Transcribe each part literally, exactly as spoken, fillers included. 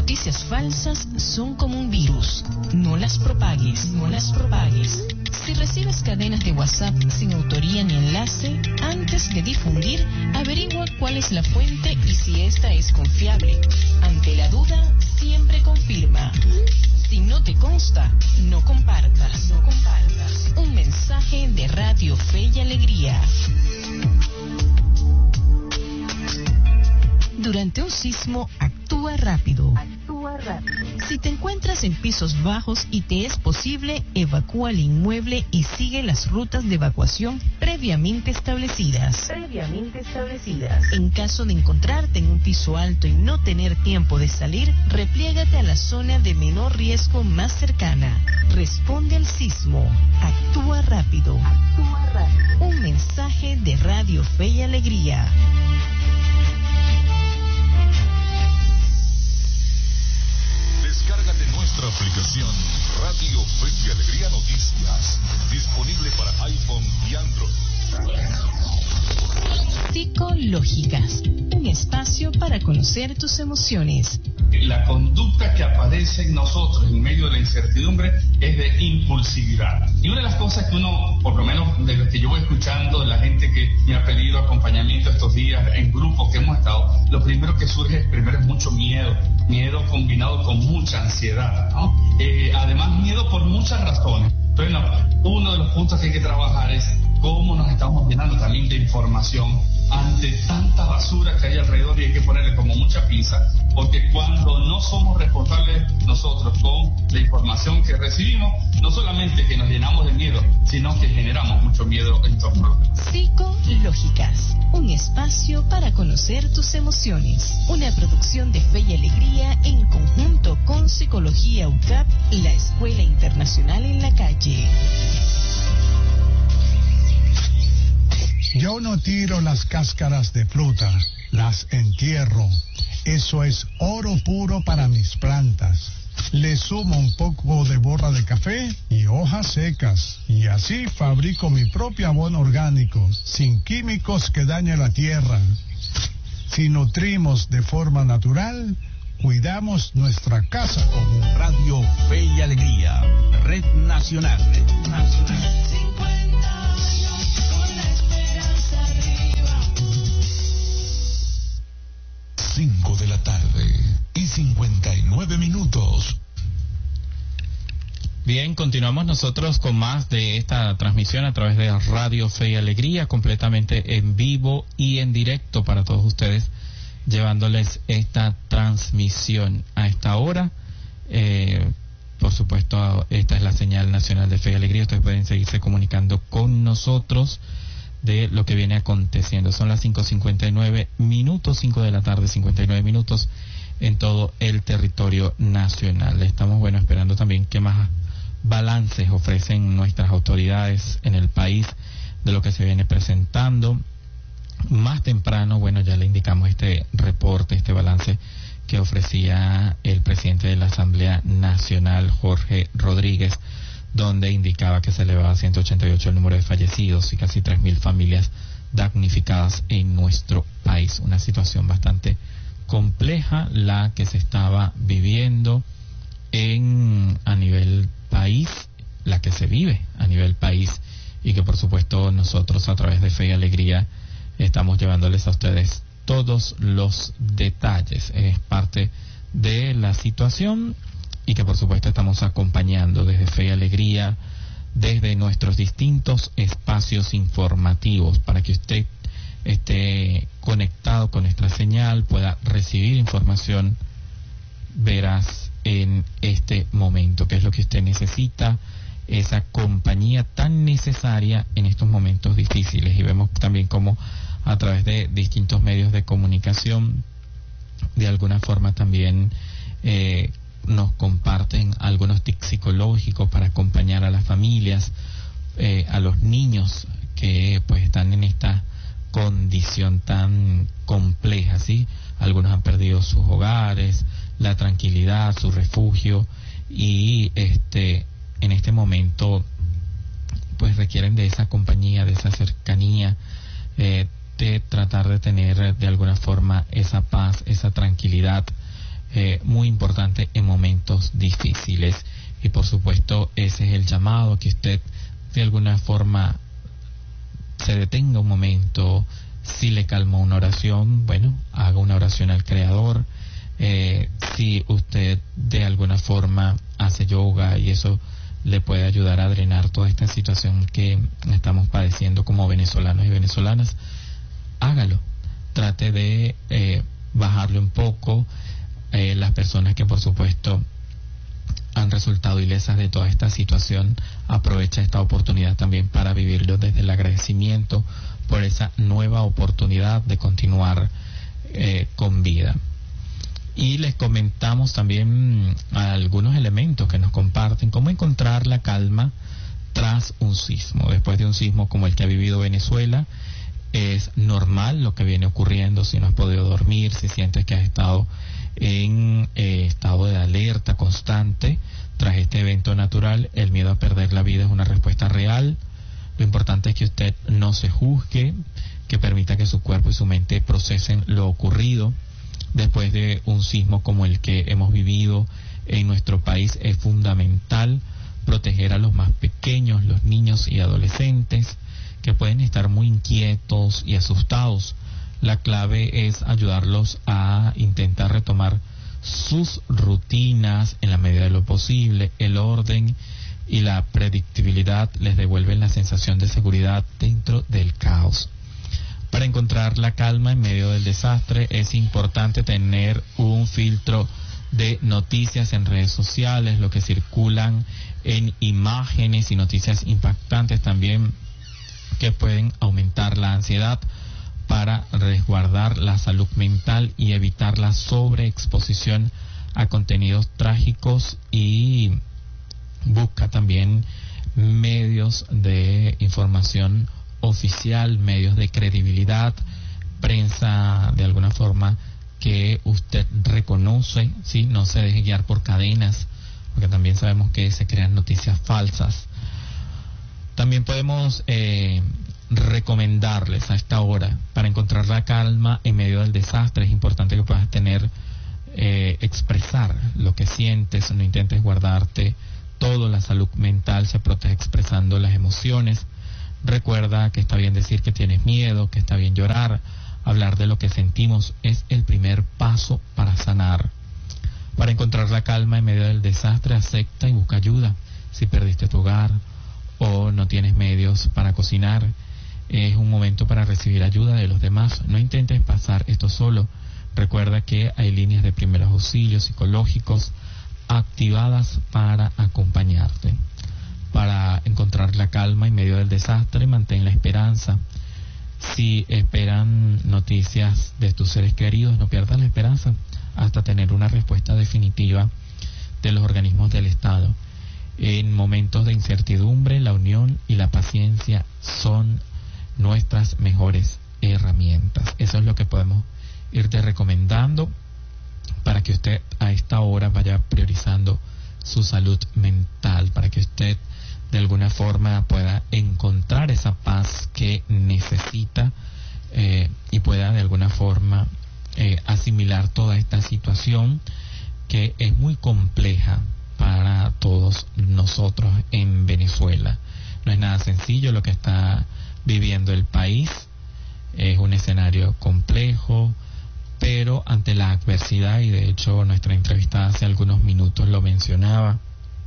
noticias falsas son como un virus. No las propagues, no las propagues. Si recibes cadenas de WhatsApp sin autoría ni enlace, antes de difundir, averigua cuál es la fuente y si esta es confiable. Ante la duda, siempre confirma. Si no te consta, no compartas, no compartas. Un mensaje de Radio Fe y Alegría. Durante un sismo, actúa rápido. Actúa rápido. Si te encuentras en pisos bajos y te es posible, evacúa el inmueble y sigue las rutas de evacuación previamente establecidas. Previamente establecidas. En caso de encontrarte en un piso alto y no tener tiempo de salir, repliégate a la zona de menor riesgo más cercana. Responde al sismo. Actúa rápido. Actúa rápido. Un mensaje de Radio Fe y Alegría. Descárgate nuestra aplicación Radio Fe y Alegría Noticias, disponible para iPhone y Android. Psicológicas, un espacio para conocer tus emociones. La conducta que aparece en nosotros en medio de la incertidumbre es de impulsividad. Y una de las cosas que uno, por lo menos de lo que yo voy escuchando de la gente que me ha pedido acompañamiento estos días en grupos que hemos estado, lo primero que surge es primero es mucho miedo, miedo combinado con mucha ansiedad, ¿no? Eh, además miedo por muchas razones. Pero no, uno de los puntos que hay que trabajar es cómo nos estamos llenando también de información ante tanta basura que hay alrededor, y hay que ponerle como mucha pinza, porque cuando no somos responsables nosotros con la información que recibimos, no solamente que nos llenamos de miedo, sino que generamos mucho miedo en torno a los demás. Psicológicas, un espacio para conocer tus emociones. Una producción de Fe y Alegría en conjunto con Psicología U C A P, la Escuela Internacional en la Calle. Yo no tiro las cáscaras de fruta, las entierro. Eso es oro puro para mis plantas. Le sumo un poco de borra de café y hojas secas. Y así fabrico mi propio abono orgánico, sin químicos que dañen la tierra. Si nutrimos de forma natural, cuidamos nuestra casa como Radio Fe y Alegría, Red Nacional. Red Nacional. cinco de la tarde y cincuenta y nueve minutos. Bien, continuamos nosotros con más de esta transmisión a través de Radio Fe y Alegría, completamente en vivo y en directo para todos ustedes, llevándoles esta transmisión a esta hora. Eh, por supuesto, esta es la señal nacional de Fe y Alegría. Ustedes pueden seguirse comunicando con nosotros de lo que viene aconteciendo. Son las cinco cincuenta y nueve minutos, cinco de la tarde, cincuenta y nueve minutos en todo el territorio nacional. Estamos, bueno, esperando también qué más balances ofrecen nuestras autoridades en el país de lo que se viene presentando. Más temprano, bueno, ya le indicamos este reporte, este balance que ofrecía el presidente de la Asamblea Nacional, Jorge Rodríguez, donde indicaba que se elevaba a ciento ochenta y ocho el número de fallecidos y casi tres mil familias damnificadas en nuestro país. Una situación bastante compleja la que se estaba viviendo en a nivel país, la que se vive a nivel país, y que por supuesto nosotros a través de Fe y Alegría estamos llevándoles a ustedes todos los detalles. Es parte de la situación y que por supuesto estamos acompañando desde Fe y Alegría, desde nuestros distintos espacios informativos, para que usted esté conectado con nuestra señal, pueda recibir información veraz en este momento, que es lo que usted necesita, esa compañía tan necesaria en estos momentos difíciles. Y vemos también cómo a través de distintos medios de comunicación, de alguna forma también eh, nos comparten algunos tips psicológicos para acompañar a las familias, eh, a los niños que pues están en esta condición tan compleja, ¿sí? Algunos han perdido sus hogares, la tranquilidad, su refugio, y este en este momento pues requieren de esa compañía, de esa cercanía, eh, de tratar de tener de alguna forma esa paz, esa tranquilidad, eh, muy importante en momentos difíciles. Y por supuesto ese es el llamado, que usted de alguna forma se detenga un momento. Si le calmó una oración, bueno, haga una oración al Creador. Eh, si usted de alguna forma hace yoga y eso le puede ayudar a drenar toda esta situación que estamos padeciendo como venezolanos y venezolanas, hágalo. Trate de eh, bajarle un poco. Eh, las personas que por supuesto han resultado ilesas de toda esta situación, aprovecha esta oportunidad también para vivirlo desde el agradecimiento por esa nueva oportunidad de continuar eh, con vida. Y les comentamos también algunos elementos que nos comparten, cómo encontrar la calma tras un sismo. Después de un sismo como el que ha vivido Venezuela, es normal lo que viene ocurriendo. Si no has podido dormir, si sientes que has estado en eh, estado de alerta constante tras este evento natural, el miedo a perder la vida es una respuesta real. Lo importante es que usted no se juzgue, que permita que su cuerpo y su mente procesen lo ocurrido. Después de un sismo como el que hemos vivido en nuestro país, es fundamental proteger a los más pequeños, los niños y adolescentes, que pueden estar muy inquietos y asustados. La clave es ayudarlos a intentar retomar sus rutinas en la medida de lo posible. El orden y la predictibilidad les devuelven la sensación de seguridad dentro del caos. Para encontrar la calma en medio del desastre es importante tener un filtro de noticias en redes sociales, lo que circulan en imágenes y noticias impactantes también que pueden aumentar la ansiedad, para resguardar la salud mental y evitar la sobreexposición a contenidos trágicos. Y busca también medios de información oficial, medios de credibilidad, prensa de alguna forma que usted reconoce, ¿sí? No se deje guiar por cadenas, porque también sabemos que se crean noticias falsas. También podemos eh, recomendarles a esta hora, para encontrar la calma en medio del desastre, es importante que puedas tener, eh, expresar lo que sientes. No intentes guardarte todo. La salud mental se protege expresando las emociones. Recuerda que está bien decir que tienes miedo, que está bien llorar. Hablar de lo que sentimos es el primer paso para sanar. Para encontrar la calma en medio del desastre, acepta y busca ayuda. Si perdiste tu hogar o no tienes medios para cocinar, es un momento para recibir ayuda de los demás. No intentes pasar esto solo. Recuerda que hay líneas de primeros auxilios psicológicos activadas para acompañarte. Para encontrar la calma en medio del desastre, mantén la esperanza. Si esperan noticias de tus seres queridos, no pierdas la esperanza hasta tener una respuesta definitiva de los organismos del Estado. En momentos de incertidumbre, la unión y la paciencia son nuestras mejores herramientas. Eso es lo que podemos irte recomendando para que usted a esta hora vaya priorizando su salud mental, para que usted de alguna forma pueda encontrar esa paz que necesita eh, y pueda de alguna forma eh, asimilar toda esta situación que es muy compleja para todos nosotros en Venezuela. No es nada sencillo lo que está viviendo el país, es un escenario complejo, pero ante la adversidad, y de hecho nuestra entrevistada hace algunos minutos lo mencionaba,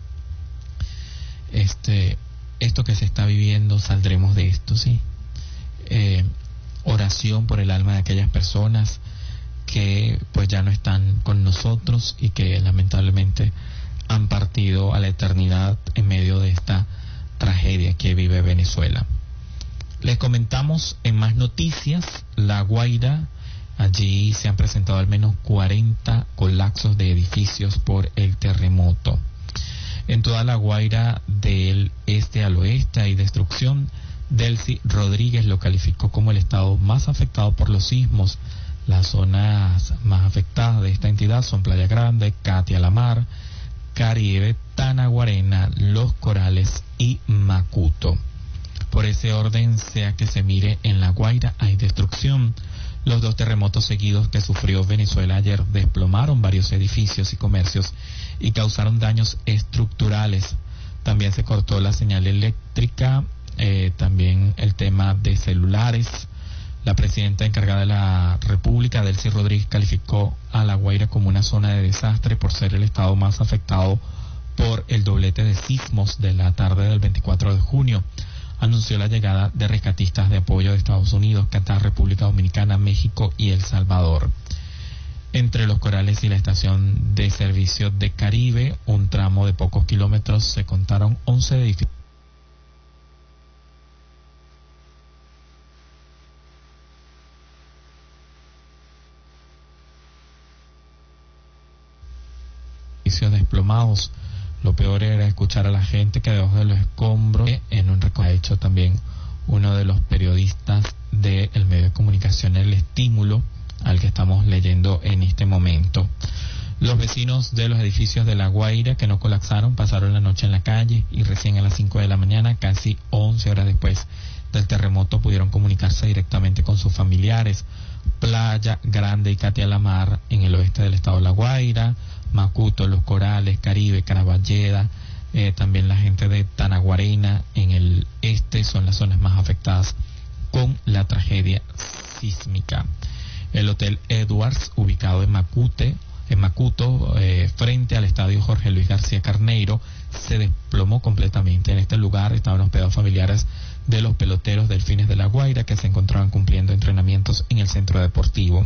este, esto que se está viviendo, saldremos de esto, ¿sí? Eh, oración por el alma de aquellas personas que pues ya no están con nosotros y que lamentablemente han partido a la eternidad en medio de esta tragedia que vive Venezuela. Les comentamos en más noticias, La Guaira, allí se han presentado al menos cuarenta colapsos de edificios por el terremoto. En toda La Guaira, del este al oeste, hay destrucción. Delcy Rodríguez lo calificó como el estado más afectado por los sismos. Las zonas más afectadas de esta entidad son Playa Grande, Catia La Mar, Caribe, Tanaguarena, Los Corales y Macuto. Por ese orden, sea que se mire, en La Guaira hay destrucción. Los dos terremotos seguidos que sufrió Venezuela ayer desplomaron varios edificios y comercios y causaron daños estructurales. También se cortó la señal eléctrica, eh, también el tema de celulares. La presidenta encargada de la República, Delcy Rodríguez, calificó a La Guaira como una zona de desastre por ser el estado más afectado por el doblete de sismos de la tarde del veinticuatro de junio. Anunció la llegada de rescatistas de apoyo de Estados Unidos, Qatar, República Dominicana, México y El Salvador. Entre Los Corales y la estación de servicio de Caribe, un tramo de pocos kilómetros, se contaron once edificios. desplomados. Lo peor era escuchar a la gente que debajo de los escombros, en un recorrido ha hecho también uno de los periodistas del medio de comunicación El Estímulo, al que estamos leyendo en este momento. Los vecinos de los edificios de La Guaira que no colapsaron pasaron la noche en la calle y recién a las cinco de la mañana, casi once horas después del terremoto, pudieron comunicarse directamente con sus familiares. Playa Grande y Catia La Mar en el oeste del estado de La Guaira, Macuto, Los Corales, Caribe, Caraballeda, eh, también la gente de Tanaguarena en el este son las zonas más afectadas con la tragedia sísmica. El Hotel Edwards, ubicado en Macute, en Macuto, eh, frente al estadio Jorge Luis García Carneiro, se desplomó completamente. En este lugar estaban hospedados familiares de los peloteros Delfines de La Guaira que se encontraban cumpliendo entrenamientos en el centro deportivo.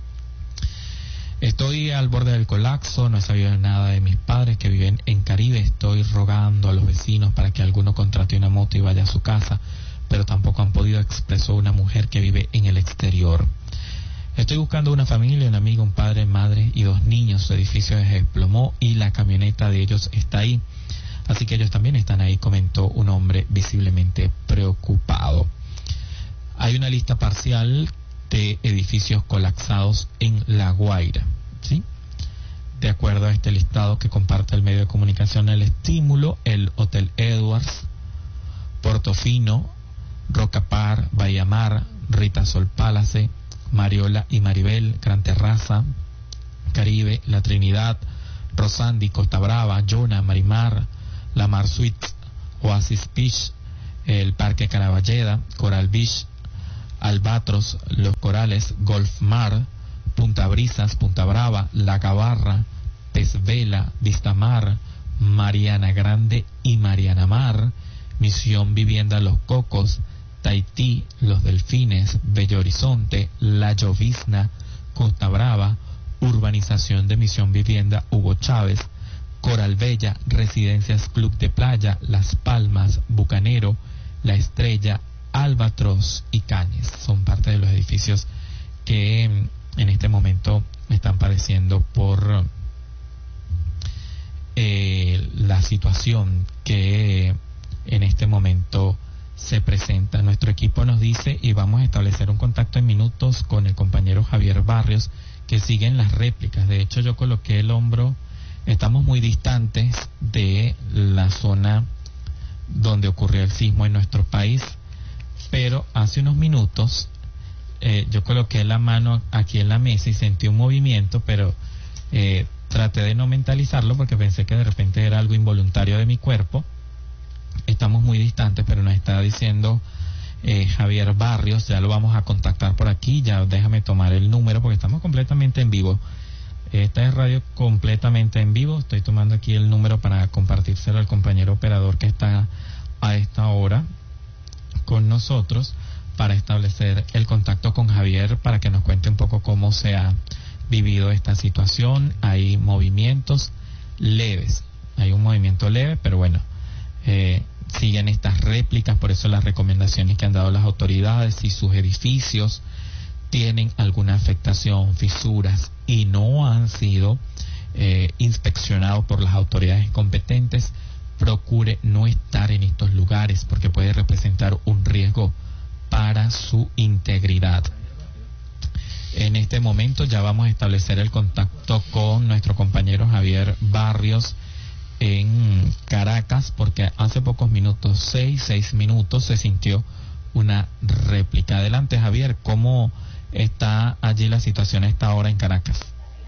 Estoy al borde del colapso, no he sabido nada de mis padres que viven en Caribe. Estoy rogando a los vecinos para que alguno contrate una moto y vaya a su casa, pero tampoco han podido, expresó una mujer que vive en el exterior. Estoy buscando una familia, un amigo, un padre, madre y dos niños. Su edificio se desplomó y la camioneta de ellos está ahí. Así que ellos también están ahí, comentó un hombre visiblemente preocupado. Hay una lista parcial de edificios colapsados en La Guaira, ¿sí? De acuerdo a este listado que comparte el medio de comunicación El Estímulo, el Hotel Edwards, Portofino, Rocapar, Bahía Mar, Ritasol Palace, Mariola y Maribel, Gran Terraza, Caribe, La Trinidad, Rosandi, Costa Brava, Yona, Marimar, La Mar Suites, Oasis Beach, el Parque Caraballeda, Coral Beach, Albatros, Los Corales, Golf Mar, Punta Brisas, Punta Brava, La Gabarra, Pez Vela, Vista Mar, Mariana Grande y Mariana Mar, Misión Vivienda Los Cocos, Tahití, Los Delfines, Bello Horizonte, La Llovizna, Costa Brava, Urbanización de Misión Vivienda Hugo Chávez, Coral Bella, Residencias Club de Playa, Las Palmas, Bucanero, La Estrella, Albatros y Cañes. Son parte de los edificios que en este momento están padeciendo por eh, la situación que en este momento se presenta. Nuestro equipo nos dice, y vamos a establecer un contacto en minutos con el compañero Javier Barrios, que sigue en las réplicas. De hecho, yo coloqué el hombro, estamos muy distantes de la zona donde ocurrió el sismo en nuestro país, pero hace unos minutos eh, yo coloqué la mano aquí en la mesa y sentí un movimiento, pero eh, traté de no mentalizarlo porque pensé que de repente era algo involuntario de mi cuerpo. Estamos muy distantes, pero nos está diciendo eh, Javier Barrios, ya lo vamos a contactar por aquí. Ya déjame tomar el número porque estamos completamente en vivo. Esta es radio completamente en vivo. Estoy tomando aquí el número para compartírselo al compañero operador que está a esta hora con nosotros para establecer el contacto con Javier para que nos cuente un poco cómo se ha vivido esta situación. Hay movimientos leves, hay un movimiento leve, pero bueno, eh, siguen estas réplicas. Por eso las recomendaciones que han dado las autoridades: si sus edificios tienen alguna afectación, fisuras y no han sido eh, inspeccionados por las autoridades competentes, procure no estar en estos lugares porque puede representar un riesgo para su integridad. En este momento ya vamos a establecer el contacto con nuestro compañero Javier Barrios en Caracas, porque hace pocos minutos, seis, seis minutos, se sintió una réplica. Adelante, Javier, ¿cómo está allí la situación a esta hora en Caracas?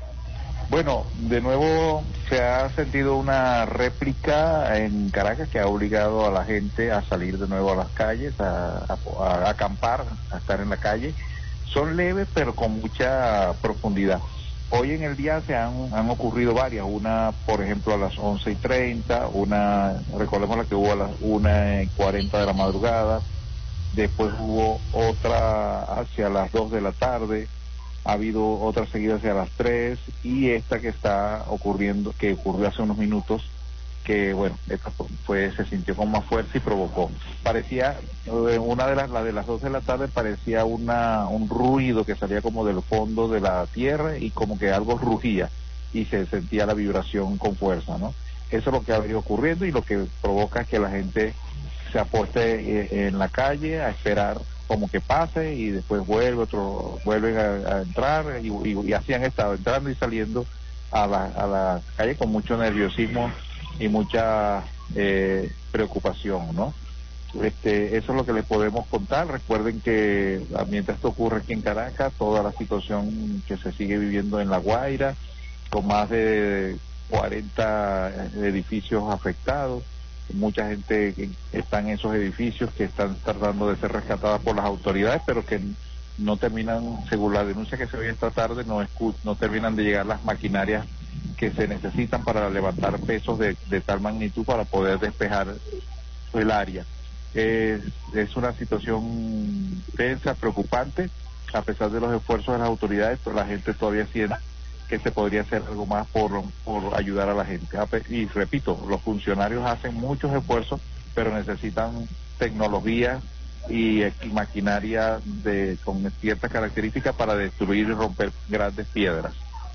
Bueno, de nuevo se ha sentido una réplica en Caracas que ha obligado a la gente a salir de nuevo a las calles, a, a, a acampar, a estar en la calle. Son leves pero con mucha profundidad. Hoy en el día se han, han ocurrido varias, una por ejemplo a las once y treinta, una, recordemos la que hubo a las una y cuarenta de la madrugada, después hubo otra hacia las dos de la tarde, ha habido otra seguida hacia las tres y esta que está ocurriendo, que ocurrió hace unos minutos, que bueno, esta fue, se sintió con más fuerza y provocó. Parecía, una de las, la de las dos de la tarde parecía una, un ruido que salía como del fondo de la tierra y como que algo rugía y se sentía la vibración con fuerza, ¿no? Eso es lo que ha venido ocurriendo y lo que provoca es que la gente se aposte en la calle a esperar como que pase y después vuelve otro, vuelven a, a entrar y, y, y así han estado entrando y saliendo a la, a la calle con mucho nerviosismo y mucha eh, preocupación, ¿no? Este, eso es lo que les podemos contar. Recuerden que mientras esto ocurre aquí en Caracas, toda la situación que se sigue viviendo en La Guaira, con más de cuarenta edificios afectados, mucha gente que está en esos edificios que están tratando de ser rescatadas por las autoridades, pero que no terminan, según la denuncia que se ve esta tarde, no, escu no terminan de llegar las maquinarias que se necesitan para levantar pesos de, de tal magnitud para poder despejar el área. Es, es una situación tensa, preocupante, a pesar de los esfuerzos de las autoridades, pero la gente todavía siente que se podría hacer algo más por, por ayudar a la gente. Y repito, los funcionarios hacen muchos esfuerzos, pero necesitan tecnología y, y maquinaria de, con ciertas características para destruir y romper grandes piedras.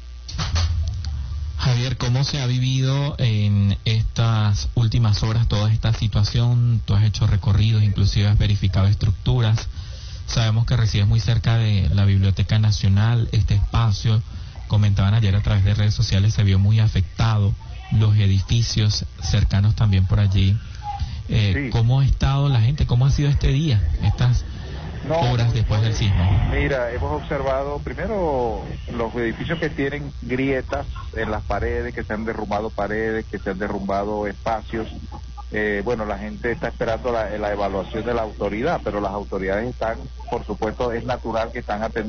Javier, ¿cómo se ha vivido en estas últimas horas toda esta situación? Tú has hecho recorridos, inclusive has verificado estructuras. Sabemos que resides muy cerca de la Biblioteca Nacional, este espacio, comentaban ayer a través de redes sociales, se vio muy afectado, los edificios cercanos también por allí. Eh, sí. ¿Cómo ha estado la gente? ¿Cómo ha sido este día, estas no, horas después del sismo? Mira, hemos observado primero los edificios que tienen grietas en las paredes, que se han derrumbado paredes, que se han derrumbado espacios. Eh, bueno, la gente está esperando la, la evaluación de la autoridad, pero las autoridades están, por supuesto, es natural que están atendiendo